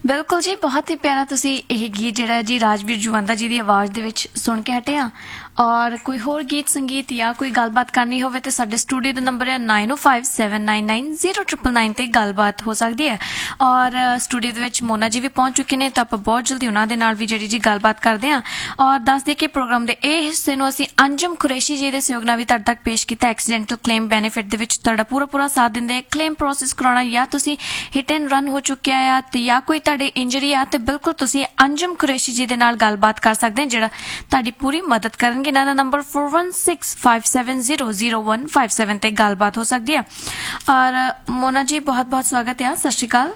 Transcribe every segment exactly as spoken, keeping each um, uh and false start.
ਬਿਲਕੁਲ ਜੀ, ਬਹੁਤ ਹੀ ਪਿਆਰਾ ਤੁਸੀਂ ਇਹ ਗੀਤ ਜਿਹੜਾ ਜੀ ਰਾਜਵੀਰ ਜੁਵੰਦਾ ਜੀ ਦੀ ਆਵਾਜ਼ ਦੇ ਵਿੱਚ ਸੁਣ ਕੇ ਹਟੇ ਆ। ਔਰ ਕੋਈ ਹੋਰ ਗੀਤ ਸੰਗੀਤ ਜਾਂ ਕੋਈ ਗੱਲਬਾਤ ਕਰਨੀ ਹੋਵੇ ਤੇ ਸਾਡੇ ਸਟੂਡੀਓ ਦਾ ਨੰਬਰ ਹੈ ਨਾਈਨ ਓ five seven nine nine zero triple nine ਤੇ ਗੱਲਬਾਤ ਹੋ ਸਕਦੀ ਹੈ। ਔਰ ਸਟੂਡੀਓ ਦੇ ਵਿੱਚ ਮੋਨਾ ਜੀ ਵੀ ਪਹੁੰਚ ਚੁੱਕੇ ਨੇ, ਤਾਂ ਆਪਾਂ ਬਹੁਤ ਜਲਦੀ ਉਹਨਾਂ ਦੇ ਨਾਲ ਵੀ ਜਿਹੜੀ ਜੀ ਗੱਲਬਾਤ ਕਰਦੇ ਹਾਂ। ਔਰ ਦੱਸ ਦੇ ਕਿ ਪ੍ਰੋਗਰਾਮ ਦੇ ਇਹ ਹਿੱਸੇ ਨੂੰ ਅਸੀਂ ਅੰਜਮ ਕੁਰੈਸ਼ੀ ਜੀ ਦੇ ਸਹਿਯੋਗ ਨਾਲ ਵੀ ਤੁਹਾਡੇ ਤੱਕ ਪੇਸ਼ ਕੀਤਾ। ਐਕਸੀਡੈਂਟਲ ਕਲੇਮ ਬੈਨੀਫਿਟ ਦੇ ਵਿੱਚ ਤੁਹਾਡਾ ਪੂਰਾ ਪੂਰਾ ਸਾਥ ਦਿੰਦੇ। ਕਲੇਮ ਪ੍ਰੋਸੈਸ ਕਰਾਉਣਾ ਜਾਂ ਤੁਸੀਂ ਹਿੱਟ ਐਂਡ ਰਨ ਹੋ ਚੁੱਕਿਆ ਆ ਤੇ ਜਾਂ ਕੋਈ ਤੁਹਾਡੇ ਇੰਜਰੀ ਆ ਤੇ ਬਿਲਕੁਲ ਤੁਸੀਂ ਅੰਜਮ ਕੁਰੈਸ਼ੀ ਜੀ ਦੇ ਨਾਲ ਗੱਲਬਾਤ ਕਰ ਸਕਦੇ ਹੋ, ਜਿਹੜਾ ਤੁਹਾਡੀ ਪੂਰੀ ਮਦਦ ਕਰਨਗੇ। ਇਹਨਾਂ ਦਾ number four one six five seven zero zero one five seven ਤੇ ਗੱਲਬਾਤ ਹੋ ਸਕਦੀ ਹੈ। ਔਰ ਮੋਨਾ ਜੀ ਬਹੁਤ ਬਹੁਤ ਸਵਾਗਤ ਹੈ, ਸਤਿ ਸ਼੍ਰੀ ਅਕਾਲ।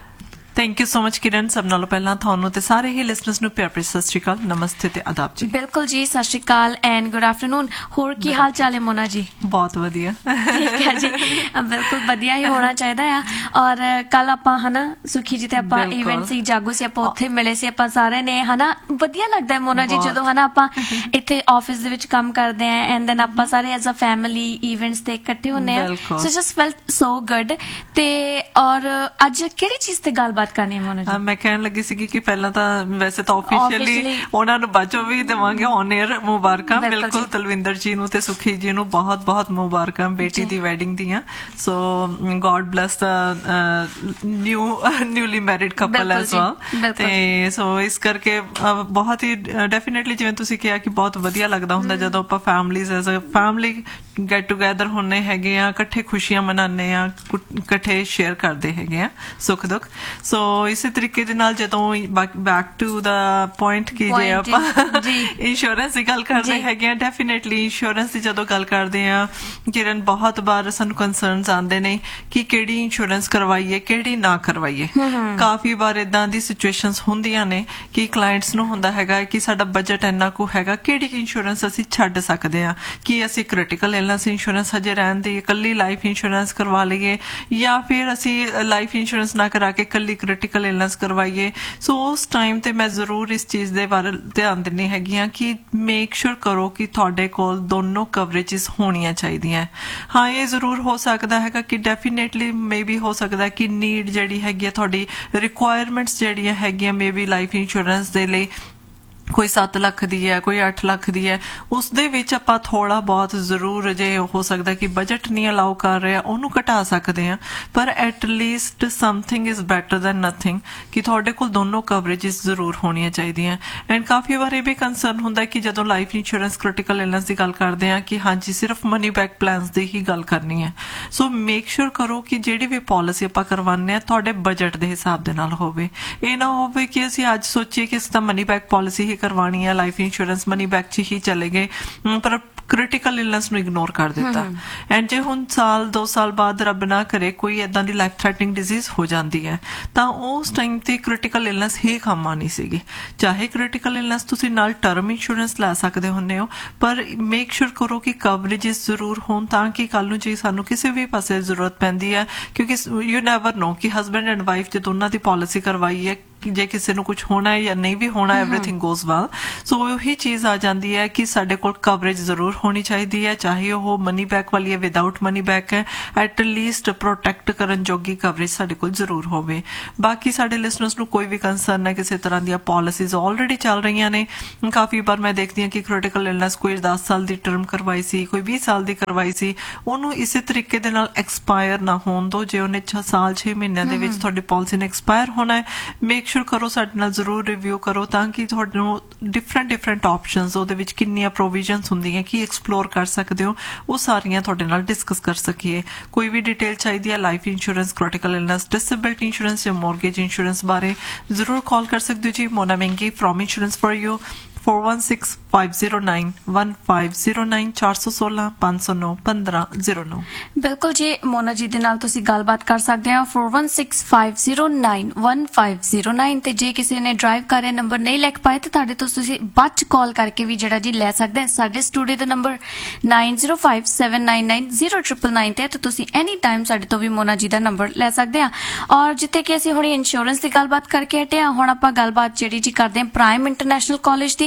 थैंक यू सो मच किरण। सब नालों पहला ਤੁਹਾਨੂੰ ਤੇ ਸਾਰੇ ਹੀ ਲਿਸਨਰਸ ਨੂੰ ਪਿਆਰ ਭਰੀ ਸਤਿ ਸ਼੍ਰੀ ਅਕਾਲ, ਨਮਸਤੇ ਤੇ ਆਦਾਬ ਜੀ। ਬਿਲਕੁਲ ਜੀ, ਸਤਿ ਸ਼੍ਰੀ ਅਕਾਲ ਐਂਡ ਗੁੱਡ ਆਫਟਰਨੂਨ। ਹੋਰ ਕੀ ਹਾਲ ਚਾਲ ਹੈ ਮੋਨਾ ਜੀ? ਬਹੁਤ ਵਧੀਆ। ਠੀਕ ਹੈ ਜੀ, ਬਿਲਕੁਲ ਵਧੀਆ ਹੀ ਹੋਣਾ ਚਾਹੀਦਾ ਆ। ਔਰ ਕੱਲ ਆਪਾਂ ਹਨਾ ਸੁਖੀ ਜੀ ਤੇ ਆਪਾਂ ਇਵੈਂਟ ਸੀ, ਜਾਗੋ ਸੀ, ਆਪਾਂ ਉੱਥੇ ਮਿਲੇ ਸੀ ਆਪਾਂ ਸਾਰਿਆਂ ਨੇ, ਹਨਾ ਵਧੀਆ ਲੱਗਦਾ ਹੈ ਮੋਨਾ ਜੀ ਜਦੋਂ ਹਨਾ ਆਪਾਂ ਇੱਥੇ ਆਫਿਸ ਦੇ ਵਿੱਚ ਕੰਮ ਕਰਦੇ ਆ ਐਂਡ ਦੈਨ ਆਪਾਂ ਸਾਰੇ ਐਜ਼ ਅ ਫੈਮਿਲੀ ਇਵੈਂਟਸ ਤੇ ਇਕੱਠੇ ਹੁੰਦੇ ਆ। ਸੋ ਜਸਟ ਫੈਲਟ ਸੋ ਗੁੱਡ। ਤੇ ਔਰ ਅੱਜ ਕਿਹੜੀ ਚੀਜ਼ ਤੇ ਗੱਲਬਾਤ ਕਰਨੀ ਹੈ ਮੋਨਾ ਜੀ? ਮੈਂ ਕਹਿਣ ਲੱਗੀ ਸੀਗੀ ਕਿ ਪਹਿਲਾਂ ਤਾਂ ਵੈਸੇ ਤਾਂ ਆਫੀਸ਼ੀਅਲੀ ਉਹਨਾਂ ਨੂੰ ਬਾਜੋ ਵੀ ਦੇਵਾਂਗੇ ਔਨ 에ਅਰ ਮੁਬਾਰਕਾਂ। ਬਿਲਕੁਲ ਤਲਵਿੰਦਰ ਜੀ ਨੂੰ ਤੇ ਸੁਖੀ ਜੀ ਨੂੰ ਬਹੁਤ ਬਹੁਤ ਮੁਬਾਰਕਾਂ ਬੇਟੀ ਦੀ ਵੈਡਿੰਗ ਦੀਆਂ। ਸੋ ਗੋਡ ਬਲੈਸ ਦਾ new newly married couple as well. ਤੇ ਸੋ ਇਸ ਕਰਕੇ ਬਹੁਤ ਹੀ ਡੈਫੀਨੇਟਲੀ ਜਿਵੇਂ ਤੁਸੀਂ ਕਿਹਾ ਕਿ ਬਹੁਤ ਵਧੀਆ ਲੱਗਦਾ ਹੁੰਦਾ ਜਦੋਂ ਆਪਾਂ families as a family get together ਹੁੰਨੇ ਹੈਗੇ ਆ, ਇਕੱਠੇ ਖੁਸ਼ੀਆਂ ਮਨਾਉਂਦੇ ਆ, ਇਕੱਠੇ ਸ਼ੇਅਰ ਕਰਦੇ ਹੈਗੇ ਆ ਸੁੱਖ ਦੁੱਖ। ਸੋ ਇਸੇ ਤਰੀਕੇ ਦੇ ਨਾਲ ਜਦੋਂ ਬੈਕ ਟੂ ਦਾ ਪੁਆਇੰਟ ਕੀ ਜੇ ਆਪਾਂ ਇੰਸ਼ੋਰੈਂਸ ਦੀ ਗੱਲ ਕਰਦੇ ਹੈਗੇ ਆ, ਡੈਫੀਨੇਟਲੀ ਇੰਸ਼ੋਰੈਂਸ ਦੀ ਜਦੋਂ ਗੱਲ ਕਰਦੇ ਆ ਕਿਰਨ, ਬਹੁਤ ਵਾਰ ਸਾਨੂੰ ਕੰਸਰਨਸ ਆਉਂਦੇ ਨੇ ਕਿ ਕਿਹੜੀ ਇੰਸ਼ੋਰੈਂਸ ਕਰਵਾਈਏ ਕਿਹੜੀ ਨਾ ਕਰਵਾਈਏ। ਕਾਫੀ ਵਾਰ ਏਦਾਂ ਦੀ ਸਿਚੁਏਸ਼ਨਸ ਹੁੰਦੀਆਂ ਨੇ ਕਿ ਕਲਾਇੰਟਸ ਨੂੰ ਹੁੰਦਾ ਹੈਗਾ ਕਿ ਸਾਡਾ ਬਜਟ ਇੰਨਾ ਕੁ ਹੈਗਾ, ਕਿਹੜੀ ਇੰਸ਼ੋਰੈਂਸ ਅਸੀਂ ਛੱਡ ਸਕਦੇ ਆ, ਕਿ ਅਸੀਂ ਕ੍ਰਿਟੀਕਲ ਇਲਨੈਸ ਇੰਸ਼ੋਰੈਂਸ ਹਜੇ ਰਹਿਣ ਦੀ ਇਕੱਲੀ ਲਾਈਫ ਇੰਸ਼ੋਰੈਂਸ ਕਰਵਾ ਲਈਏ ਜਾਂ ਫਿਰ ਅਸੀਂ ਲਾਈਫ ਇੰਸ਼ੋਰੈਂਸ ਨਾ ਕਰਾ ਕੇ ਇਕੱਲੀ ਕ੍ਰਿਟੀਕਲ ਇਲਨੈਸ ਕਰਵਾਈਏ। ਸੋ ਉਸ ਟਾਈਮ ਤੇ ਮੈਂ ਜ਼ਰੂਰ ਇਸ ਚੀਜ਼ ਦੇ ਬਾਰੇ ਧਿਆਨ ਦਿੰਦੀ ਹੈਗੀ ਆ ਕਿ ਮੇਕ ਸ਼ੋਰ ਕਰੋ ਕਿ ਤੁਹਾਡੇ ਕੋਲ ਦੋਨੋਂ ਕਵਰੇਜਸ ਹੋਣੀਆਂ ਚਾਹੀਦੀਆਂ। ਹਾਂ, ਇਹ ਜ਼ਰੂਰ ਹੋ ਸਕਦਾ ਹੈਗਾ ਕਿ ਡੈਫੀਨੇਟਲੀ ਮੇ ਬੀ ਹੋ ਸਕਦਾ ਕਿ ਨੀਡ ਜਿਹੜੀ ਹੈਗੀ ਆ ਤੁਹਾਡੀ ਰਿਕੁਆਇਰਮੈਂਟਸ ਜਿਹੜੀਆਂ ਹੈਗੀਆਂ ਮੇ ਬੀ ਲਾਈਫ ਇੰਸ਼ੋਰੈਂਸ ਦੇ ਲਈ ਕੋਈ ਸੱਤ ਲੱਖ ਦੀ ਹੈ, ਕੋਈ ਅੱਠ ਲੱਖ ਦੀ ਹੈ, ਉਸ ਦੇ ਵਿੱਚ ਆਪਾਂ ਥੋੜਾ ਬਹੁਤ ਜ਼ਰੂਰ ਜੇ ਹੋ ਸਕਦਾ ਕਿ ਬਜਟ ਨਹੀਂ ਅਲਾਉ ਕਰ ਰਿਹਾ ਉਹਨੂੰ ਘਟਾ ਸਕਦੇ ਆ, ਪਰ at least something is better than nothing ਕਿ ਤੁਹਾਡੇ ਕੋਲ ਦੋਨੋਂ ਕਵਰੇਜਸ ਜ਼ਰੂਰ ਹੋਣੀਆਂ ਚਾਹੀਦੀਆਂ। ਐਂਡ ਕਾਫੀ ਵਾਰ ਇਹ ਵੀ ਕੰਸਰਨ ਹੁੰਦਾ ਕਿ ਜਦੋਂ ਲਾਈਫ ਇੰਸ਼ੋਰੈਂਸ ਕ੍ਰਿਟੀਕਲ ਇਲਨੈਸ ਦੀ ਗੱਲ ਕਰਦੇ ਆ ਕਿ ਹਾਂਜੀ ਸਿਰਫ ਮਨੀ ਬੈਕ ਪਲਾਨਸ ਦੀ ਹੀ ਗੱਲ ਕਰਨੀ ਹੈ। ਸੋ ਮੇਕ ਸ਼ੋਰ ਕਰੋ ਕਿ ਜਿਹੜੀ ਵੀ ਪਾਲਿਸੀ ਆਪਾਂ ਕਰਵਾਉਂਦੇ ਆ ਤੁਹਾਡੇ ਬਜਟ ਦੇ ਹਿਸਾਬ ਦੇ ਨਾਲ ਹੋਵੇ। ਇਹ ਨਾ ਹੋਵੇ ਕਿ ਅਸੀਂ ਅੱਜ ਸੋਚੀਏ ਕਿ ਇਸ ਦਾ ਮਨੀ ਬੈਕ ਪਾਲਿਸੀ ਕਰਵਾਣੀ ਹੈ, ਲਾਈਫ ਇੰਸ਼ੋਰੈਂਸ ਮਨੀ ਬੈਕ ਚ ਹੀ ਚਲੇ ਗਏ ਪਰ ਕ੍ਰਿਟੀਕਲ ਇਲਨੈਸ ਨੂੰ ਇਗਨੋਰ ਕਰ ਦਿੱਤਾ। ਐਂਡ ਜੇ ਹੁਣ ਸਾਲ ਦੋ ਸਾਲ ਬਾਅਦ ਰੱਬ ਨਾ ਕਰੇ ਕੋਈ ਏਦਾਂ ਦੀ ਲਾਈਫ ਥ੍ਰੈਟਨਿੰਗ ਡਿਜ਼ੀਜ਼ ਹੋ ਜਾਂਦੀ ਹੈ ਤਾਂ ਉਸ ਟਾਈਮ ਤੇ ਕ੍ਰਿਟੀਕਲ ਇਲਨੈਸ ਹੀ ਕੰਮ ਆਣੀ ਸੀਗੀ। ਚਾਹੇ ਕ੍ਰਿਟੀਕਲ ਇਲਨੈਸ ਤੁਸੀਂ ਨਾਲ ਟਰਮ ਇੰਸ਼ੋਰੈਂਸ ਲੈ ਸਕਦੇ ਹੁੰਦੇ ਹੋ, ਪਰ ਮੇਕ ਸ਼ੋਰ ਕਰੋ ਕਿ ਕਵਰੇਜਸ ਜ਼ਰੂਰ ਹੋਣ ਤਾਂ ਕਿ ਕੱਲ ਨੂੰ ਜੇ ਸਾਨੂੰ ਕਿਸੇ ਵੀ ਪਾਸੇ ਜ਼ਰੂਰਤ ਪੈਂਦੀ ਹੈ, ਕਿਉਂਕਿ ਯੂ ਨੈਵਰ ਨੋ ਕਿ ਹਸਬੈਂਡ ਐਂਡ ਵਾਈਫ ਜੇ ਦੋਨਾਂ ਦੀ ਪਾਲਿਸੀ ਕਰਵਾਈ ਹੈ ਜੇ ਕਿਸੇ ਨੂੰ ਕੁਝ ਹੋਣਾ ਹੈ ਜਾਂ ਨਹੀਂ ਵੀ ਹੋਣਾ, ਐਵਰੀਥਿੰਗ ਗੋਜ਼ ਵੈਲ। ਸੋ ਉਹੀ ਚੀਜ਼ ਆ ਜਾਂਦੀ ਹੈ ਕਿ ਸਾਡੇ ਕੋਲ ਕਵਰੇਜ ਜ਼ਰੂਰ ਹੋਣੀ ਚਾਹੀਦੀ ਹੈ, ਚਾਹੇ ਉਹ ਮਨੀ ਬੈਕ ਵਾਲੀ ਹੈ ਵਿਦਾਊਟ ਮਨੀ ਬੈਕ ਹੈ, ਐਟ ਲੀਸਟ ਪ੍ਰੋਟੈਕਟ ਕਰਨ ਜੋਗੀ ਕਵਰੇਜ ਸਾਡੇ ਕੋਲ ਜ਼ਰੂਰ ਹੋਵੇ। ਬਾਕੀ ਸਾਡੇ ਲਿਸਨਰਸ ਨੂੰ ਕੋਈ ਵੀ ਕੰਸਰਨ ਹੈ ਕਿਸੇ ਤਰ੍ਹਾਂ ਦੀਆਂ ਪਾਲਿਸੀਜ਼ ਆਲਰੇਡੀ ਚੱਲ ਰਹੀਆਂ ਨੇ, ਕਾਫੀ ਵਾਰ ਮੈਂ ਦੇਖਦੀ ਹਾਂ ਕਿ ਕ੍ਰਿਟੀਕਲ ਇਲਨੈਸ ਕੋਈ ਦਸ ਸਾਲ ਦੀ ਟਰਮ ਕਰਵਾਈ ਸੀ, ਕੋਈ ਵੀਹ ਸਾਲ ਦੀ ਕਰਵਾਈ ਸੀ, ਉਹਨੂੰ ਇਸੇ ਤਰੀਕੇ ਦੇ ਨਾਲ ਐਕਸਪਾਇਰ ਨਾ ਹੋਣ ਦੋ। ਜੇ ਉਹਨੇ ਛੇ ਸਾਲ ਛੇ ਮਹੀਨਿਆਂ ਦੇ ਵਿੱਚ ਤੁਹਾਡੀ ਪਾਲਿਸੀ ਨੇ ਐਕਸਪਾਇਰ ਹੋਣਾ ਹੈ, ਮੇਕ ਕਰੋ ਸਾਡੇ ਨਾਲ ਜ਼ਰੂਰ ਰਿਵਿਊ ਕਰੋ ਤਾਂ ਕਿ ਤੁਹਾਨੂੰ ਡਿਫਰੈਂਟ ਡਿਫਰੈਂਟ ਆਪਸ਼ਨਸ ਉਹਦੇ ਵਿੱਚ ਕਿੰਨੀਆਂ ਪ੍ਰੋਵੀਜ਼ਨਸ ਹੁੰਦੀਆਂ ਕੀ ਐਕਸਪਲੋਰ ਕਰ ਸਕਦੇ ਹੋ ਉਹ ਸਾਰੀਆਂ ਤੁਹਾਡੇ ਨਾਲ ਡਿਸਕਸ ਕਰ ਸਕੀਏ। ਕੋਈ ਵੀ ਡਿਟੇਲ ਚਾਹੀਦੀ ਹੈ life insurance, critical illness, disability insurance ਜਾਂ ਮੌਰਗੇਜ ਇੰਸ਼ੋਰੈਂਸ ਬਾਰੇ ਜ਼ਰੂਰ ਕਾਲ ਕਰ ਸਕਦੇ ਹੋ ਜੀ। ਮੋਨਾ ਮਹਿੰਗੀ from insurance for you four one six five zero nine one five zero nine चार सौ सोलह पांच सौ नौ पंद्रह जीरो नौ। बिल्कुल जी, मोना जी दे नाल तुसी गलबात कर सकते हो four one six five zero nine one five zero nine ते जे किसी ने ड्राइव कर रहे नंबर नहीं लिख पाए तो तुहाडे तो तुसी बच कॉल करके भी जिहड़ा जी लै सकदे। साडे स्टूडियो दा number nine zero five seven nine nine zero triple nine ते तो तुसी एनी टाइम साडे तो भी मोना जी दा नंबर लै सकदे आ। और जिथे कि असीं हुणे इंश्योरेंस दी गलबात करके हटे आ, हुण आपां गलबात जिहड़ी जी करदे आ प्राइम इंटरनेशनल कॉलेज दी।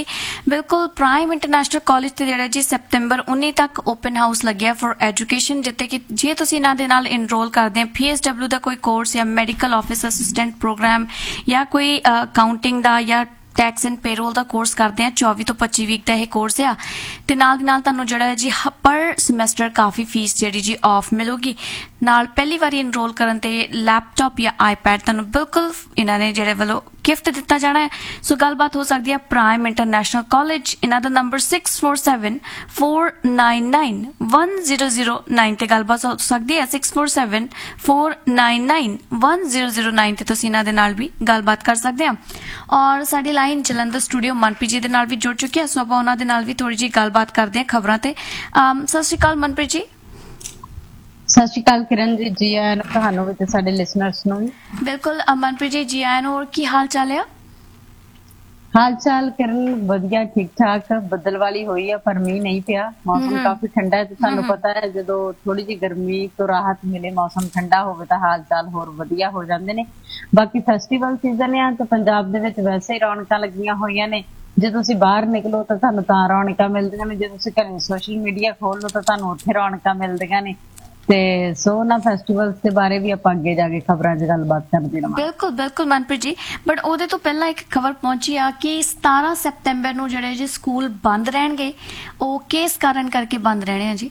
ਬਿਲਕੁਲ ਪ੍ਰਾਈਮ ਇੰਟਰਨੈਸ਼ਨਲ ਕਾਲਜ ਤੇ ਜਿਹੜਾ ਜੀ ਸੈਪਟੈਂਬਰ ਉੱਨੀ ਤੱਕ ਓਪਨ ਹਾਊਸ ਲੱਗਿਆ ਫॉर ਐਜੂਕੇਸ਼ਨ, ਜਿੱਤੇ ਕਿ ਜੇ ਤੁਸੀਂ ਇਹਨਾਂ ਦੇ ਨਾਲ ਇਨਰੋਲ ਕਰਦੇ ਆ ਪੀ ਐਸ ਡਬਲਿਊ ਦਾ ਕੋਈ ਕੋਰਸ ਜਾਂ ਮੈਡੀਕਲ ਆਫਿਸ ਅਸਿਸਟੈਂਟ ਪ੍ਰੋਗਰਾਮ ਜਾਂ ਕੋਈ ਅਕਾਊਂਟਿੰਗ ਦਾ ਜਾਂ tax and payroll the course ਕਰਦੇ ਆ, ਚੌਵੀ ਤੋਂ ਪੱਚੀ ਵੀਕ ਦਾ ਇਹ ਕੋਰਸ ਆ, ਤੇ ਨਾਲ ਦੀ ਨਾਲ ਤੁਹਾਨੂੰ ਜਿਹੜਾ ਹੈ ਜੀ ਪਰ ਸਮੈਸਟਰ ਕਾਫੀ ਫੀਸ ਜਿਹੜੀ ਜੀ ਆਫ ਮਿਲੂਗੀ। ਨਾਲ ਪਹਿਲੀ ਵਾਰੀ ਇਨਰੋਲ ਕਰਨ ਤੇ ਲੈਪਟਾਪ ਜਾਂ ਆਈਪੈਡ ਤੁਹਾਨੂੰ ਬਿਲਕੁਲ ਇਹਨਾਂ ਨੇ ਜਿਹੜੇ ਵੱਲੋਂ ਗਿਫਟ ਦਿੱਤਾ ਜਾਣਾ ਹੈ। ਸੋ ਗੱਲਬਾਤ ਹੋ ਸਕਦੀ ਹੈ ਪ੍ਰਾਈਮ ਇੰਟਰਨੈਸ਼ਨਲ ਕਾਲਜ, ਇਹਨਾਂ ਦਾ number six four seven four nine nine one zero zero nine ਤੇ ਗੱਲਬਾਤ ਹੋ ਸਕਦੀ ਹੈ। Six four seven four nine nine one zero zero nine ਤੇ ਤੁਸੀਂ ਇਹਨਾਂ ਦੇ ਨਾਲ ਵੀ ਗੱਲਬਾਤ ਕਰ ਸਕਦੇ ਆ। ਔਰ ਸਾਡੀ ਲਾਈਨ ਜਲੰਧਰ ਸਟੂਡੀਓ ਮਨਪ੍ਰੀਤ ਜੀ ਦੇ ਨਾਲ ਵੀ ਜੁੜ ਚੁੱਕੀ ਹੈ, ਸੋ ਆਪਾਂ ਉਹਨਾਂ ਦੇ ਨਾਲ ਵੀ ਥੋੜੀ ਜਿਹੀ ਗੱਲਬਾਤ ਕਰਦੇ ਹਾਂ ਖਬਰਾਂ ਤੇ। ਸਤਿ ਸ਼੍ਰੀ ਅਕਾਲ ਮਨਪ੍ਰੀਤ ਜੀ। ਸਤਿ ਸ਼੍ਰੀ ਅਕਾਲ ਕਿਰਨ ਜੀ, ਜੀ ਆਇਆਂ ਨੂੰ ਤੁਹਾਨੂੰ ਵੀ ਤੇ ਸਾਡੇ ਲਿਸਨਰਸ ਨੂੰ ਵੀ। ਬਿਲਕੁਲ ਮਨਪ੍ਰੀਤ ਜੀ, ਜੀ ਆਇਆਂ ਨੂੰ। ਹੋਰ ਕੀ ਹਾਲ ਚਾਲ ਆ? ਹਾਲ ਚਾਲ ਕਿਰਨ ਵਧੀਆ, ਠੀਕ ਠਾਕ। ਬੱਦਲ ਵਾਲੀ ਹੋਈ ਆ ਪਰ ਮੀਂਹ ਨਹੀਂ ਪਿਆ, ਮੌਸਮ ਕਾਫੀ ਠੰਡਾ ਹੈ ਤੇ ਤੁਹਾਨੂੰ ਪਤਾ ਹੈ ਜਦੋਂ ਥੋੜੀ ਜਿਹੀ ਗਰਮੀ ਤੋਂ ਰਾਹਤ ਮਿਲੇ, ਮੌਸਮ ਠੰਡਾ ਹੋਵੇ ਤਾਂ ਹਾਲ ਚਾਲ ਹੋਰ ਵਧੀਆ ਹੋ ਜਾਂਦੇ ਨੇ। ਬਾਕੀ ਫੈਸਟੀਵਲ ਸੀਜ਼ਨ ਆ ਤੇ ਪੰਜਾਬ ਦੇ ਵਿੱਚ ਵੈਸੇ ਹੀ ਰੌਣਕਾਂ ਲੱਗੀਆਂ ਹੋਈਆਂ ਨੇ। ਜੇ ਤੁਸੀਂ ਬਾਹਰ ਨਿਕਲੋ ਤਾਂ ਤੁਹਾਨੂੰ ਤਾਂ ਰੌਣਕਾਂ ਮਿਲਦੀਆਂ ਨੇ, ਜੇ ਤੁਸੀਂ ਘਰੇ ਸੋਸ਼ਲ ਮੀਡੀਆ ਖੋਲ ਲਓ ਤਾਂ ਤੁਹਾਨੂੰ ਉੱਥੇ ਰੌਣਕਾਂ ਮਿਲਦੀਆਂ ਨੇ। ਤੇ ਸੋ ਨਾ ਫੈਸਟੀਵਲਸ ਦੇ ਬਾਰੇ ਵੀ ਆਪਾਂ ਅੱਗੇ ਜਾ ਕੇ ਖਬਰਾਂ 'ਚ ਗੱਲਬਾਤ ਕਰਦੇ ਰਹਾਂਗੇ। ਬਿਲਕੁਲ ਬਿਲਕੁਲ ਮਨਪ੍ਰੀਤ ਜੀ, ਬਟ ਉਹਦੇ ਤੋਂ ਪਹਿਲਾਂ ਇੱਕ ਖਬਰ ਪਹੁੰਚੀ ਆ ਕਿ ਸਤਾਰਾਂ ਸਤੰਬਰ ਨੂੰ ਜਿਹੜੇ ਜੀ ਸਕੂਲ ਬੰਦ ਰਹਿਣਗੇ, ਉਹ ਕਿਸ ਕਾਰਨ ਕਰਕੇ ਬੰਦ ਰਹਿਣੇ ਆ ਜੀ?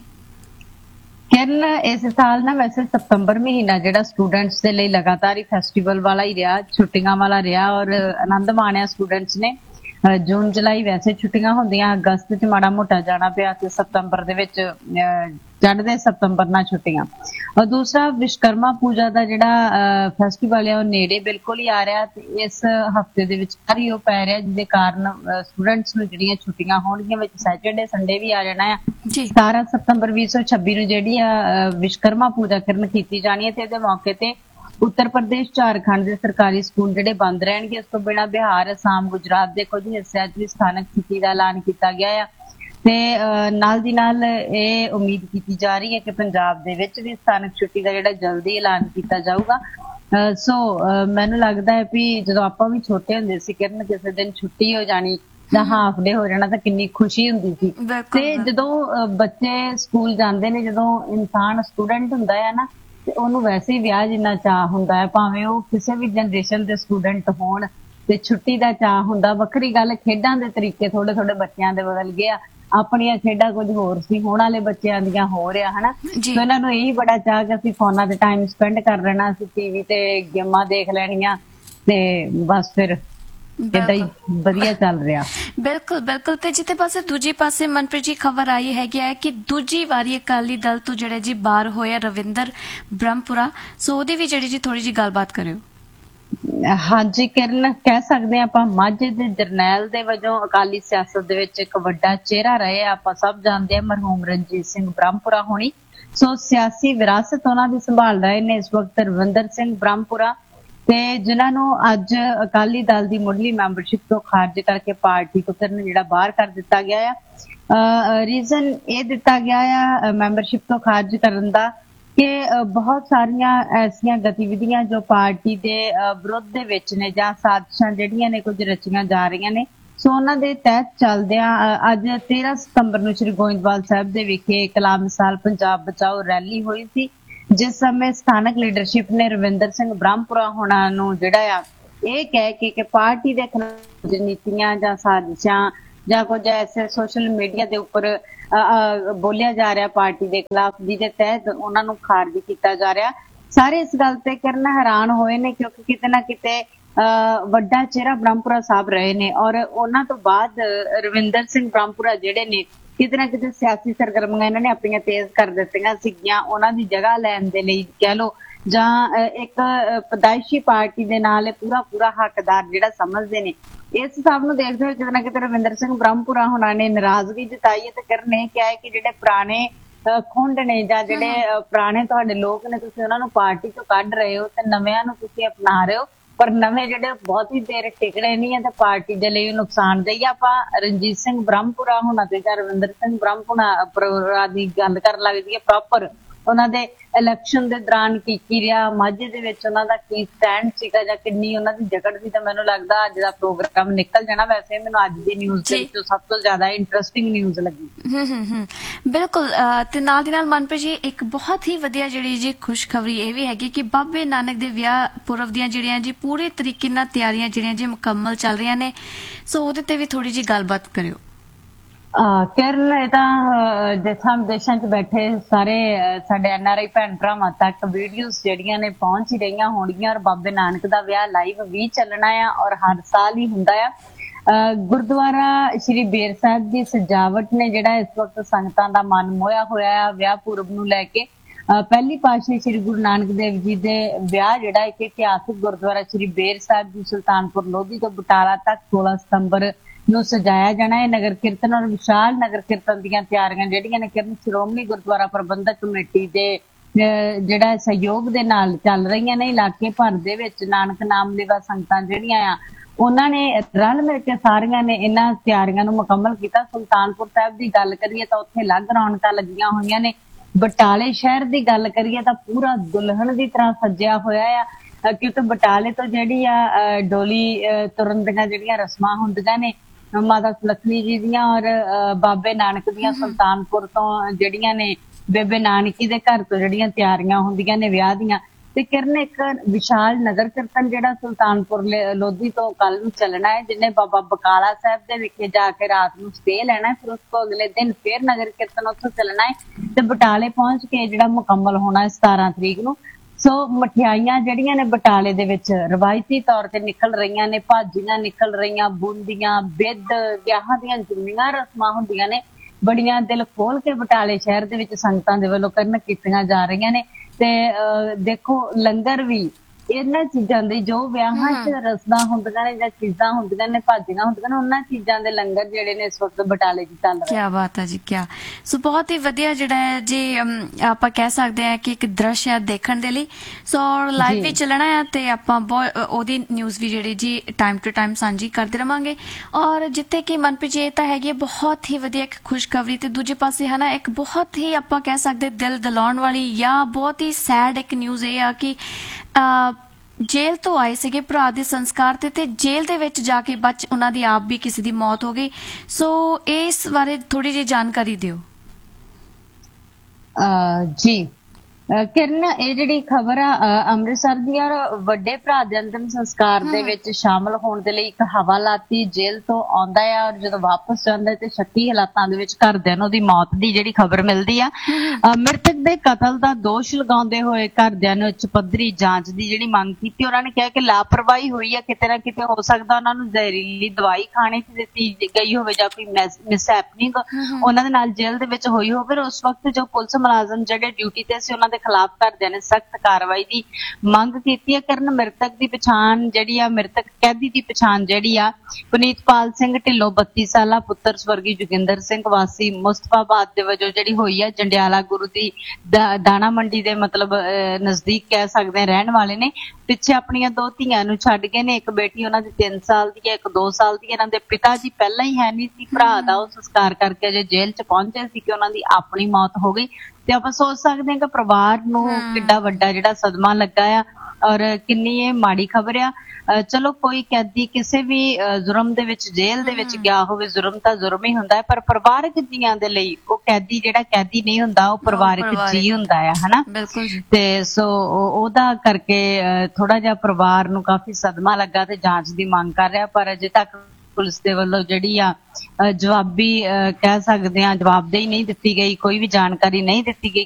ਕਿਰਨ ਇਸ ਸਾਲ ਨਾ ਵੈਸੇ ਸਤੰਬਰ ਮਹੀਨਾ ਜਿਹੜਾ ਸਟੂਡੈਂਟਸ ਦੇ ਲਈ ਲਗਾਤਾਰ ਹੀ ਫੈਸਟੀਵਲ ਵਾਲਾ ਹੀ ਰਿਹਾ, ਛੁੱਟੀਆਂ ਵਾਲਾ ਰਿਹਾ ਔਰ ਆਨੰਦ ਮਾਣਿਆ ਸਟੂਡੈਂਟਸ ਨੇ। ਜੂਨ ਜੁਲਾਈ ਵੈਸੇ ਛੁੱਟੀਆਂ ਹੁੰਦੀਆਂ, ਅਗਸਤ 'ਚ ਮਾੜਾ ਮੋਟਾ ਜਾਣਾ ਪਿਆ ਤੇ ਸਤੰਬਰ ਦੇ ਵਿੱਚ ਚੜ੍ਹਦੇ ਸਤੰਬਰ ਨਾਲ ਛੁੱਟੀਆਂ। ਔਰ ਦੂਸਰਾ ਵਿਸ਼ਕਰਮਾ ਪੂਜਾ ਦਾ ਜਿਹੜਾ ਫੈਸਟੀਵਲ ਹੈ ਉਹ ਨੇੜੇ ਬਿਲਕੁਲ ਹੀ ਆ ਰਿਹਾ ਤੇ ਇਸ ਹਫਤੇ ਦੇ ਵਿਚਕਾਰ ਹੀ ਉਹ ਪੈ ਰਿਹਾ, ਜਿਹਦੇ ਕਾਰਨ ਸਟੂਡੈਂਟਸ ਨੂੰ ਜਿਹੜੀਆਂ ਛੁੱਟੀਆਂ ਹੋਣਗੀਆਂ ਵਿੱਚ ਸੈਟਰਡੇ ਸੰਡੇ ਵੀ ਆ ਜਾਣਾ ਆ। ਸਤਾਰਾਂ ਸਤੰਬਰ ਵੀਹ ਸੌ ਛੱਬੀ ਨੂੰ ਜਿਹੜੀ ਆ ਵਿਸ਼ਕਰਮਾ ਪੂਜਾ ਕਿਰਨ ਕੀਤੀ ਜਾਣੀ ਹੈ ਤੇ ਇਹਦੇ ਮੌਕੇ ਤੇ ਉੱਤਰ ਪ੍ਰਦੇਸ਼, ਝਾਰਖੰਡ ਦੇ ਸਰਕਾਰੀ ਸਕੂਲ ਜਿਹੜੇ ਬੰਦ ਰਹਿਣਗੇ। ਇਸ ਤੋਂ ਬਿਨਾਂ ਬਿਹਾਰ, ਅਸਾਮ, ਗੁਜਰਾਤ ਦੇ ਕੁਝ ਹਿੱਸਿਆਂ 'ਚ ਵੀ ਸਥਾਨਕ ਛੁੱਟੀ ਦਾ ਐਲਾਨ ਕੀਤਾ ਗਿਆ ਆ ਤੇ ਨਾਲ ਦੀ ਨਾਲ ਇਹ ਉਮੀਦ ਕੀਤੀ ਜਾ ਰਹੀ ਹੈ ਕਿ ਪੰਜਾਬ ਦੇ ਵਿੱਚ ਵੀ ਸਥਾਨਕ ਛੁੱਟੀ ਦਾ ਜਿਹੜਾ ਜਲਦੀ ਐਲਾਨ ਕੀਤਾ ਜਾਊਗਾ। ਸੋ ਮੈਨੂੰ ਲੱਗਦਾ ਹੈ ਵੀ ਜਦੋਂ ਆਪਾਂ ਵੀ ਛੋਟੇ ਹੁੰਦੇ ਸੀ ਕਿਰਨ, ਕਿਸੇ ਦਿਨ ਛੁੱਟੀ ਹੋ ਜਾਣੀ ਜਾਂ ਹਾਫ ਡੇ ਹੋ ਜਾਣਾ ਤਾਂ ਕਿੰਨੀ ਖੁਸ਼ੀ ਹੁੰਦੀ ਸੀ। ਤੇ ਜਦੋਂ ਬੱਚੇ ਸਕੂਲ ਜਾਂਦੇ ਨੇ, ਜਦੋਂ ਇਨਸਾਨ ਸਟੂਡੈਂਟ ਹੁੰਦਾ ਹੈ ਨਾ ਤੇ ਉਹਨੂੰ ਵੈਸੇ ਹੀ ਵਿਆਹ ਜਿੰਨਾ ਚਾਅ ਹੁੰਦਾ ਹੈ, ਭਾਵੇਂ ਉਹ ਕਿਸੇ ਵੀ ਜਨਰੇਸ਼ਨ ਦੇ ਸਟੂਡੈਂਟ ਹੋਣ ਤੇ ਛੁੱਟੀ ਦਾ ਚਾਅ ਹੁੰਦਾ। ਵੱਖਰੀ ਗੱਲ, ਖੇਡਾਂ ਦੇ ਤਰੀਕੇ ਥੋੜੇ ਥੋੜੇ ਬੱਚਿਆਂ ਦੇ ਬਦਲ ਗਏ ਆ, ਆਪਣੀਆਂ ਖੇਡਾਂ ਕੁਝ ਹੋਰ ਸੀ, ਹੁਣ ਵਾਲੇ ਬੱਚਿਆਂ ਦੀਆਂ ਹੋ ਰਿਹਾ ਹਨਾ। ਤੇ ਇਹਨਾਂ ਨੂੰ ਇਹੀ ਬੜਾ ਚਾਅ ਕਿ ਅਸੀਂ ਫੋਨਾਂ ਤੇ ਟਾਈਮ ਸਪੈਂਡ ਕਰ ਲੈਣਾ, ਅਸੀਂ ਟੀਵੀ ਤੇ ਗੇਮਾਂ ਦੇਖ ਲੈਣੀਆਂ ਤੇ ਬਸ ਫਿਰ ਏਦਾਂ ਹੀ ਵਧੀਆ ਚੱਲ ਰਿਹਾ। ਬਿਲਕੁਲ ਬਿਲਕੁਲ। ਤੇ ਜਿੱਥੇ ਪਾਸੇ ਦੂਜੇ ਪਾਸੇ ਮਨਪ੍ਰੀਤ ਜੀ ਖਬਰ ਆਈ ਹੈਗੀ ਹੈ ਕਿ ਦੂਜੀ ਵਾਰੀ ਅਕਾਲੀ ਦਲ ਤੋਂ ਜਿਹੜੇ ਜੀ ਬਾਹਰ ਹੋਇਆ ਰਵਿੰਦਰ ਬ੍ਰਹਮਪੁਰਾ, ਸੋ ਉਹਦੀ ਵੀ ਜਿਹੜੀ ਜੀ ਥੋੜੀ ਜੀ ਗੱਲਬਾਤ ਕਰਿਓ। ਹਾਂਜੀ ਕਿਰਨ, ਕਹਿ ਸਕਦੇ ਆਪਾਂ ਮਾਝੇ ਦੇ ਜਰਨੈਲ ਦੇ ਵਜੋਂ ਅਕਾਲੀ ਸਿਆਸਤ ਦੇ ਵਿੱਚ ਇੱਕ ਵੱਡਾ ਚਿਹਰਾ ਰਹੇ ਆ। ਆਪਾਂ ਸਭ ਜਾਣਦੇ ਆ ਮਰਹੂਮ ਰਣਜੀਤ ਸਿੰਘ ਬ੍ਰਹਮਪੁਰਾ ਹੋਣੀ। ਸੋ ਸਿਆਸੀ ਵਿਰਾਸਤ ਉਹਨਾਂ ਦੀ ਸੰਭਾਲ ਰਹੇ ਨੇ ਇਸ ਵਕਤ ਰਵਿੰਦਰ ਸਿੰਘ ਬ੍ਰਹਮਪੁਰਾ, ਤੇ ਜਿਨ੍ਹਾਂ ਨੂੰ ਅੱਜ ਅਕਾਲੀ ਦਲ ਦੀ ਮੁੱਢਲੀ ਮੈਂਬਰਸ਼ਿਪ ਤੋਂ ਖਾਰਜ ਕਰਕੇ ਪਾਰਟੀ ਤੋਂ ਫਿਰ ਜਿਹੜਾ ਬਾਹਰ ਕਰ ਦਿੱਤਾ ਗਿਆ ਆ। ਰੀਜ਼ਨ ਇਹ ਦਿੱਤਾ ਗਿਆ ਆ ਮੈਂਬਰਸ਼ਿਪ ਤੋਂ ਖਾਰਜ ਕਰਨ ਦਾ ਕਿ ਬਹੁਤ ਸਾਰੀਆਂ ਐਸੀਆਂ ਗਤੀਵਿਧੀਆਂ ਜੋ ਪਾਰਟੀ ਦੇ ਵਿਰੁੱਧ ਦੇ ਵਿੱਚ ਨੇ ਜਾਂ ਸਾਜ਼ਿਸ਼ਾਂ ਜਿਹੜੀਆਂ ਨੇ ਕੁਝ ਰਚੀਆਂ ਜਾ ਰਹੀਆਂ ਨੇ, ਸੋ ਉਹਨਾਂ ਦੇ ਤਹਿਤ ਚੱਲਦਿਆਂ ਅੱਜ ਤੇਰਾਂ ਸਤੰਬਰ ਨੂੰ ਸ਼੍ਰੀ ਗੋਇੰਦਵਾਲ ਸਾਹਿਬ ਦੇ ਵਿਖੇ ਕਲਾ ਮਿਸਾਲ ਪੰਜਾਬ ਬਚਾਓ ਰੈਲੀ ਹੋਈ ਸੀ, ਜਿਸ ਸਮੇਂ ਸਥਾਨਕ ਲੀਡਰਸ਼ਿਪ ਨੇ ਰਵਿੰਦਰ ਸਿੰਘ ਬ੍ਰਹਮਪੁਰਾ ਹੋਣਾ ਨੂੰ ਜਿਹੜਾ ਆ ਇਹ ਕਹਿ ਕੇ ਕਿ ਪਾਰਟੀ ਦੇ ਖਿਲਾਫ ਨੀਤੀਆਂ ਜਾਂ ਸਾਜ਼ਿਸ਼ਾਂ ਜਾਂ ਕੁਝ ਐਸੇ ਸੋਸ਼ਲ ਮੀਡੀਆ ਦੇ ਉੱਪਰ ਬੋਲਿਆ ਜਾ ਰਿਹਾ ਪਾਰਟੀ ਦੇ ਖਿਲਾਫ, ਜਿਹਦੇ ਤਹਿਤ ਉਹਨਾਂ ਨੂੰ ਖਾਰਜ ਕੀਤਾ ਜਾ ਰਿਹਾ। ਸਾਰੇ ਇਸ ਗੱਲ ਤੇ ਕਰਨ ਹੈਰਾਨ ਹੋਏ ਨੇ ਕਿਉਂਕਿ ਕਿਤੇ ਨਾ ਕਿਤੇ ਵੱਡਾ ਚਿਹਰਾ ਬ੍ਰਹਮਪੁਰਾ ਸਾਹਿਬ ਰਹੇ ਨੇ ਔਰ ਉਹਨਾਂ ਤੋਂ ਬਾਅਦ ਰਵਿੰਦਰ ਸਿੰਘ ਬ੍ਰਹਮਪੁਰਾ ਜਿਹੜੇ ਨੇ ਕਿਤੇ ਨਾ ਕਿਤੇ ਸਿਆਸੀ ਸਰਗਰਮੀਆਂ ਇਹਨਾਂ ਨੇ ਆਪਣੀਆਂ ਤੇਜ਼ ਕਰ ਦਿੱਤੀਆਂ ਸੀਗੀਆਂ ਉਹਨਾਂ ਦੀ ਜਗ੍ਹਾ ਲੈਣ ਦੇ ਲਈ ਕਹਿ ਲਓ, ਜਾਂ ਇੱਕ ਪਦਾਇਸ਼ੀ ਪਾਰਟੀ ਦੇ ਨਾਲ ਪੂਰਾ ਪੂਰਾ ਹੱਕਦਾਰ ਜਿਹੜਾ ਸਮਝਦੇ ਨੇ। ਇਸ ਸਭ ਨੂੰ ਦੇਖਦੇ ਹੋਏ ਕਿਤੇ ਨਾ ਕਿਤੇ ਰਵਿੰਦਰ ਸਿੰਘ ਬ੍ਰਹਮਪੁਰਾ ਹੋਣਾ ਨੇ ਨਾਰਾਜ਼ਗੀ ਜਤਾਈ ਹੈ ਤੇ ਕਰਨ ਇਹ ਕਿਹਾ ਹੈ ਕਿ ਜਿਹੜੇ ਪੁਰਾਣੇ ਖੁੰਡ ਨੇ ਜਾਂ ਜਿਹੜੇ ਪੁਰਾਣੇ ਤੁਹਾਡੇ ਲੋਕ ਨੇ ਤੁਸੀਂ ਉਹਨਾਂ ਨੂੰ ਪਾਰਟੀ ਤੋਂ ਕੱਢ ਰਹੇ ਹੋ ਤੇ ਨਵਿਆਂ ਨੂੰ ਤੁਸੀਂ ਅਪਣਾ ਰਹੇ ਹੋ, ਪਰ ਨਵੇਂ ਜਿਹੜੇ ਬਹੁਤੀ ਦੇਰ ਟਿਕਣੇ ਨਹੀਂ ਹੈ ਤੇ ਪਾਰਟੀ ਦੇ ਲਈ ਨੁਕਸਾਨਦੇਹ ਆ। ਆਪਾਂ ਰਣਜੀਤ ਸਿੰਘ ਬ੍ਰਹਮਪੁਰਾ ਹੋਣਾ ਤੇ ਜਾਂ ਰਵਿੰਦਰ ਸਿੰਘ ਬ੍ਰਹਮਪੁਰਾ ਦੀ ਗੱਲ ਕਰਨ ਲੱਗਦੀ ਹੈ ਪ੍ਰੋਪਰ, ਉਹਨਾਂ ਦੇ ਇਲੈਕਸ਼ਨ ਦੇ ਦੌਰਾਨ ਕੀ ਕੀ ਰਿਹਾ, ਮਾਝੇ ਦੇ ਵਿੱਚ ਉਹਨਾਂ ਦਾ ਕੀ ਸਟੈਂਡ ਸੀਗਾ ਜਾਂ ਕਿੰਨੀ ਉਹਨਾਂ ਦੀ ਜਕੜ ਸੀ। ਤਾਂ ਮੈਨੂੰ ਲੱਗਦਾ ਅੱਜ ਦਾ ਪ੍ਰੋਗਰਾਮ ਨਿਕਲ ਜਾਣਾ। ਵੈਸੇ ਮੈਨੂੰ ਅੱਜ ਦੀ ਨਿਊਜ਼ ਦੇ ਵਿੱਚੋਂ ਸਭ ਤੋਂ ਜ਼ਿਆਦਾ ਇੰਟਰਸਟਿੰਗ ਨਿਊਜ਼ ਲੱਗੀ। ਹੂੰ ਹੂੰ ਹੂੰ ਬਿਲਕੁਲ। ਅਹ ਤੇ ਨਾਲ ਦੀ ਨਾਲ ਮਨਪ੍ਰੀਤ ਜੀ ਇੱਕ ਬਹੁਤ ਹੀ ਵਧੀਆ ਜਿਹੜੀ ਜੀ ਖੁਸ਼ਖਬਰੀ ਇਹ ਵੀ ਹੈਗੀ ਕਿ ਬਾਬੇ ਨਾਨਕ ਦੇ ਵਿਆਹ ਪੁਰਬ ਦੀਆਂ ਜਿਹੜੀਆਂ ਜੀ ਪੂਰੇ ਤਰੀਕੇ ਨਾਲ ਤਿਆਰੀਆਂ ਜਿਹੜੀਆਂ ਜੀ ਮੁਕੰਮਲ ਚੱਲ ਰਹੀਆਂ ਨੇ, ਸੋ ਉਹਦੇ ਤੇ ਵੀ ਥੋੜੀ ਜੀ ਗੱਲਬਾਤ ਕਰਿਓ। ਕਿਰਨ, ਇਹ ਤਾਂ ਦੇਸ਼ਾਂ ਵਿਦੇਸ਼ਾਂ 'ਚ ਬੈਠੇ ਸਾਰੇ ਸਾਡੇ ਐਨ ਆਰ ਆਈ ਭੈਣ ਭਰਾਵਾਂ ਤੱਕ ਵੀਡੀਓਜ਼ ਜਿਹੜੀਆਂ ਨੇ ਪਹੁੰਚ ਹੀ ਰਹੀਆਂ ਹੋਣਗੀਆਂ। ਔਰ ਬਾਬੇ ਨਾਨਕ ਦਾ ਵਿਆਹ ਲਾਈਵ ਵੀ ਚੱਲਣਾ ਆ ਔਰ ਹਰ ਸਾਲ ਹੀ ਹੁੰਦਾ ਆ। ਗੁਰਦੁਆਰਾ ਸ਼੍ਰੀ ਬੇਰ ਸਾਹਿਬ ਦੀ ਸਜਾਵਟ ਨੇ ਜਿਹੜਾ ਇਸ ਵਕਤ ਸੰਗਤਾਂ ਦਾ ਮਨ ਮੋਹਿਆ ਹੋਇਆ ਆ ਵਿਆਹ ਪੁਰਬ ਨੂੰ ਲੈ ਕੇ। ਪਹਿਲੀ ਪਾਤਸ਼ਾਹੀ ਸ਼੍ਰੀ ਗੁਰੂ ਨਾਨਕ ਦੇਵ ਜੀ ਦੇ ਵਿਆਹ ਜਿਹੜਾ ਇੱਕ ਇਤਿਹਾਸਿਕ ਗੁਰਦੁਆਰਾ ਸ਼੍ਰੀ ਬੇਰ ਸਾਹਿਬ ਦੀ ਸੁਲਤਾਨਪੁਰ ਲੋਧੀ ਤੋਂ ਬਟਾਲਾ ਤੱਕ ਸੋਲਾਂ ਸਤੰਬਰ ਨੂੰ ਸਜਾਇਆ ਜਾਣਾ ਹੈ। ਨਗਰ ਕੀਰਤਨ ਔਰ ਵਿਸ਼ਾਲ ਨਗਰ ਕੀਰਤਨ ਦੀਆਂ ਤਿਆਰੀਆਂ ਜਿਹੜੀਆਂ ਨੇ ਕਿਰਨ ਸ਼੍ਰੋਮਣੀ ਗੁਰਦੁਆਰਾ ਪ੍ਰਬੰਧਕ ਕਮੇਟੀ ਦੇ ਜਿਹੜਾ ਸਹਿਯੋਗ ਦੇ ਨਾਲ ਚੱਲ ਰਹੀਆਂ ਨੇ। ਇਲਾਕੇ ਭਰ ਦੇ ਵਿੱਚ ਨਾਨਕ ਨਾਮ ਲੈਵਾ ਸੰਗਤਾਂ ਜਿਹੜੀਆਂ ਆ ਉਹਨਾਂ ਨੇ ਰਲ ਮਿਲ ਕੇ ਸਾਰੀਆਂ ਨੇ ਇਹਨਾਂ ਤਿਆਰੀਆਂ ਨੂੰ ਮੁਕੰਮਲ ਕੀਤਾ। ਸੁਲਤਾਨਪੁਰ ਸਾਹਿਬ ਦੀ ਗੱਲ ਕਰੀਏ ਤਾਂ ਉੱਥੇ ਅਲੱਗ ਰੌਣਕਾਂ ਲੱਗੀਆਂ ਹੋਈਆਂ ਨੇ। ਬਟਾਲੇ ਸ਼ਹਿਰ ਦੀ ਗੱਲ ਕਰੀਏ ਤਾਂ ਪੂਰਾ ਦੁਲਹਨ ਦੀ ਤਰ੍ਹਾਂ ਸੱਜਿਆ ਹੋਇਆ ਆ, ਕਿਉਂਕਿ ਬਟਾਲੇ ਤੋਂ ਜਿਹੜੀ ਆ ਡੋਲੀ ਤੁਰਨ ਦੀਆਂ ਜਿਹੜੀਆਂ ਰਸਮਾਂ ਹੁੰਦੀਆਂ ਨੇ ਮਾਤਾ ਸੁਲੱਖਣੀ ਜੀ ਦੀਆਂ ਔਰ ਬਾਬੇ ਨਾਨਕ ਦੀਆਂ ਸੁਲਤਾਨਪੁਰ ਤੋਂ ਜਿਹੜੀਆਂ ਨੇ ਬੇਬੇ ਨਾਨਕੀ ਦੇ ਘਰ ਤੋਂ ਜਿਹੜੀਆਂ ਤਿਆਰੀਆਂ ਹੁੰਦੀਆਂ ਨੇ ਵਿਆਹ ਦੀਆਂ। ਤੇ ਕਿਰਨ ਇੱਕ ਵਿਸ਼ਾਲ ਨਗਰ ਕੀਰਤਨ ਜਿਹੜਾ ਸੁਲਤਾਨਪੁਰ ਲੋਧੀ ਤੋਂ ਕੱਲ ਨੂੰ ਚੱਲਣਾ ਹੈ, ਜਿਹਨੇ ਬਾਬਾ ਬਕਾਲਾ ਸਾਹਿਬ ਦੇ ਵਿਖੇ ਜਾ ਕੇ ਰਾਤ ਨੂੰ ਸਟੇ ਲੈਣਾ ਹੈ। ਫਿਰ ਉਸ ਤੋਂ ਅਗਲੇ ਦਿਨ ਫਿਰ ਨਗਰ ਕੀਰਤਨ ਉੱਥੋਂ ਚੱਲਣਾ ਹੈ ਤੇ ਬਟਾਲੇ ਪਹੁੰਚ ਕੇ ਜਿਹੜਾ ਮੁਕੰਮਲ ਹੋਣਾ ਹੈ ਸਤਾਰਾਂ ਤਰੀਕ ਨੂੰ। ਸੋ ਮਠਿਆਈਆਂ ਜਿਹੜੀਆਂ ਨੇ ਬਟਾਲੇ ਦੇ ਵਿੱਚ ਰਵਾਇਤੀ ਤੌਰ ਤੇ ਨਿਕਲ ਰਹੀਆਂ ਨੇ, ਭਾਜੀਆਂ ਨਿਕਲ ਰਹੀਆਂ, ਬੂੰਦੀਆਂ, ਬਿੱਦ, ਵਿਆਹਾਂ ਦੀਆਂ ਜਿੰਨੀਆਂ ਰਸਮਾਂ ਹੁੰਦੀਆਂ ਨੇ ਬੜੀਆਂ ਦਿਲ ਖੋਲ ਕੇ ਬਟਾਲੇ ਸ਼ਹਿਰ ਦੇ ਵਿੱਚ ਸੰਗਤਾਂ ਦੇ ਵੱਲੋਂ ਕਰਨ ਕੀਤੀਆਂ ਜਾ ਰਹੀਆਂ ਨੇ। ਤੇ ਦੇਖੋ ਲੰਗਰ ਵੀ ਇਹਨਾਂ ਚੀਜ਼ਾਂ ਦੇ ਜੋ ਵਿਆਹਾਂ 'ਚ ਰਸਦਾਂ ਹੁੰਦੀਆਂ ਨੇ ਜਾਂ ਚੀਜ਼ਾਂ ਹੁੰਦੀਆਂ ਨੇ, ਭਾਜੀਆਂ ਹੁੰਦੀਆਂ ਨੇ, ਉਹਨਾਂ ਚੀਜ਼ਾਂ ਦੇ ਲੰਗਰ ਜਿਹੜੇ ਨੇ ਇਸ ਵਕਤ ਬਟਾਲੇ 'ਚ ਚੱਲ ਰਹੇ। ਕਿਆ ਬਾਤ ਹੈ ਜੀ, ਕਿਆ ਸੋ ਬਹੁਤ ਹੀ ਵਧੀਆ ਜਿਹੜਾ ਹੈ ਜੀ ਆਪਾਂ ਕਹਿ ਸਕਦੇ ਹਾਂ ਕਿ ਇੱਕ ਦ੍ਰਿਸ਼ ਹੈ ਦੇਖਣ ਦੇ ਲਈ। ਸੋ ਲਾਈਵ ਵੀ ਚੱਲਣਾ ਹੈ ਤੇ ਆਪਾਂ ਉਹਦੀ ਨਿਊਜ਼ ਵੀ ਜਿਹੜੀ ਜੀ ਟਾਈਮ ਟੂ ਟਾਈਮ ਸਾਂਝੀ ਕਰਦੇ ਰਵਾਂਗੇ। ਔਰ ਜਿੱਥੇ ਕਿ ਮਨਪ੍ਰੀਤ ਜੀ ਇਹ ਤਾਂ ਹੈਗੀ ਬਹੁਤ ਹੀ ਵਧੀਆ ਇੱਕ ਖੁਸ਼ਖਬਰੀ, ਤੇ ਦੂਜੇ ਪਾਸੇ ਹੈ ਨਾ ਇੱਕ ਬਹੁਤ ਹੀ ਆਪਾਂ ਕਹਿ ਸਕਦੇ ਦਿਲ ਦਲਾਉਣ ਵਾਲੀ ਜਾਂ ਬਹੁਤ ਹੀ ਸੈਡ ਇੱਕ ਨਿਊਜ਼ ਇਹ ਆ ਕਿ ਜੇਲ੍ਹ ਤੋਂ ਆਏ ਸੀਗੇ ਭਰਾ ਦੇ ਸੰਸਕਾਰ ਤੇ ਤੇ ਜੇਲ੍ਹ ਦੇ ਵਿੱਚ ਜਾ ਕੇ ਬਚ ਉਹਨਾਂ ਦੀ ਆਪ ਵੀ ਕਿਸੇ ਦੀ ਮੌਤ ਹੋ ਗਈ। ਸੋ ਇਸ ਬਾਰੇ ਥੋੜੀ ਜਿਹੀ ਜਾਣਕਾਰੀ ਦਿਓ। ਜੀ ਕਿਰਨ, ਇਹ ਜਿਹੜੀ ਖਬਰ ਆ ਅੰਮ੍ਰਿਤਸਰ ਦੀ ਔਰ ਵੱਡੇ ਭਰਾ ਦੇ ਅੰਤਿਮ ਸੰਸਕਾਰ ਦੇ ਵਿੱਚ ਸ਼ਾਮਲ ਹੋਣ ਦੇ ਲਈ ਇੱਕ ਹਵਾਲਾਤੀ ਜੇਲ੍ਹ ਤੋਂ ਆਉਂਦਾ ਆ ਔਰ ਜਦੋਂ ਵਾਪਸ ਜਾਂਦਾ ਤੇ ਸ਼ੱਕੀ ਹਾਲਾਤਾਂ ਦੇ ਵਿੱਚ ਘਰਦਿਆਂ ਨੂੰ ਉਹਦੀ ਮੌਤ ਦੀ ਜਿਹੜੀ ਖਬਰ ਮਿਲਦੀ ਆ। ਮ੍ਰਿਤਕ ਦੇ ਕਤਲ ਦਾ ਦੋਸ਼ ਲਗਾਉਂਦੇ ਹੋਏ ਘਰਦਿਆਂ ਨੇ ਉੱਚ ਪੱਧਰੀ ਜਾਂਚ ਦੀ ਜਿਹੜੀ ਮੰਗ ਕੀਤੀ। ਉਹਨਾਂ ਨੇ ਕਿਹਾ ਕਿ ਲਾਪਰਵਾਹੀ ਹੋਈ ਆ, ਕਿਤੇ ਨਾ ਕਿਤੇ ਹੋ ਸਕਦਾ ਉਹਨਾਂ ਨੂੰ ਜ਼ਹਿਰੀਲੀ ਦਵਾਈ ਖਾਣੇ 'ਚ ਦਿੱਤੀ ਗਈ ਹੋਵੇ ਜਾਂ ਕੋਈ ਮਿਸਹੈਪਨਿੰਗ ਉਹਨਾਂ ਦੇ ਨਾਲ ਜੇਲ੍ਹ ਦੇ ਵਿੱਚ ਹੋਈ ਹੋਵੇ। ਉਸ ਵਕਤ ਜੋ ਪੁਲਿਸ ਮੁਲਾਜ਼ਮ ਜਿਹੜੇ ਡਿਊਟੀ ਤੇ ਸੀ ਉਹਨਾਂ ਦੇ ਖਿਲਾਫ ਘਰਦਿਆਂ ਨੇ ਸਖਤ ਕਾਰਵਾਈ ਦੀ ਮੰਗ ਕੀਤੀ ਹੈ। ਕਰਨ ਮ੍ਰਿਤਕ ਦੀ ਪਛਾਣ ਜਿਹੜੀ ਆ ਮ੍ਰਿਤਕ ਕੈਦੀ ਦੀ ਪਛਾਣ ਜਿਹੜੀ ਆ ਪੁਨੀਤਪਾਲ ਸਿੰਘ ਢਿੱਲੋਂ ਬੱਤੀ ਸਾਲਾ ਪੁੱਤਰ ਸਵਰਗੀ ਜੋਗਿੰਦਰ ਸਿੰਘ ਵਾਸੀ ਮੁਸਤਫਾਬਾਦ ਦੇ ਵਜੋਂ ਜਿਹੜੀ ਹੋਈ ਆ। ਜੰਡਿਆਲਾ ਗੁਰੂ ਦੀ ਦਾਣਾ ਮੰਡੀ ਦੇ ਮਤਲਬ ਨਜ਼ਦੀਕ ਕਹਿ ਸਕਦੇ ਆ ਰਹਿਣ ਵਾਲੇ ਨੇ। ਪਿੱਛੇ ਆਪਣੀਆਂ ਦੋ ਧੀਆਂ ਨੂੰ ਛੱਡ ਕੇ ਨੇ, ਇੱਕ ਬੇਟੀ ਉਹਨਾਂ ਦੀ ਤਿੰਨ ਸਾਲ ਦੀ ਹੈ, ਇੱਕ ਦੋ ਸਾਲ ਦੀ। ਇਹਨਾਂ ਦੇ ਪਿਤਾ ਜੀ ਪਹਿਲਾਂ ਹੀ ਹੈ ਨਹੀਂ ਸੀ, ਭਰਾ ਦਾ ਉਹ ਸੰਸਕਾਰ ਕਰਕੇ ਅਜੇ ਜੇਲ੍ਹ 'ਚ ਪਹੁੰਚੇ ਸੀ ਕਿ ਉਹਨਾਂ ਦੀ ਆਪਣੀ ਮੌਤ ਹੋ ਗਈ। ਤੇ ਆਪਾਂ ਸੋਚ ਸਕਦੇ ਹਾਂ ਕਿ ਪਰਿਵਾਰ ਨੂੰ ਕਿੱਡਾ ਵੱਡਾ ਜਿਹੜਾ ਸਦਮਾ ਲੱਗਾ ਆ ਔਰ ਕਿੰਨੀ ਇਹ ਮਾੜੀ ਖਬਰ ਆ। ਚਲੋ ਕੋਈ ਕੈਦੀ ਕਿਸੇ ਵੀ ਜ਼ੁਰਮ ਦੇ ਵਿੱਚ ਜੇਲ੍ਹ ਦੇ ਵਿੱਚ ਗਿਆ ਹੋਵੇ, ਜ਼ੁਰਮ ਤਾਂ ਜ਼ੁਰਮ ਹੀ ਹੁੰਦਾ ਹੈ, ਪਰ ਪਰਿਵਾਰਕ ਜੀਆਂ ਦੇ ਲਈ ਉਹ ਕੈਦੀ ਜਿਹੜਾ ਕੈਦੀ ਨਹੀਂ ਹੁੰਦਾ, ਉਹ ਪਰਿਵਾਰਕ ਜੀ ਹੁੰਦਾ ਆ, ਹਨਾ। ਤੇ ਸੋ ਉਹਦਾ ਕਰਕੇ ਥੋੜਾ ਜਿਹਾ ਪਰਿਵਾਰ ਨੂੰ ਕਾਫੀ ਸਦਮਾ ਲੱਗਾ ਤੇ ਜਾਂਚ ਦੀ ਮੰਗ ਕਰ ਰਿਹਾ। ਪਰ ਅਜੇ ਤੱਕ ਪੁਲਿਸ ਦੇ ਵੱਲੋਂ ਜਿਹੜੀ ਆ ਜਵਾਬੀ ਕਹਿ ਸਕਦੇ ਆ ਜਵਾਬਦੇਹੀ ਨਹੀਂ ਦਿੱਤੀ ਗਈ, ਕੋਈ ਵੀ ਜਾਣਕਾਰੀ ਨਹੀਂ ਦਿੱਤੀ ਗਈ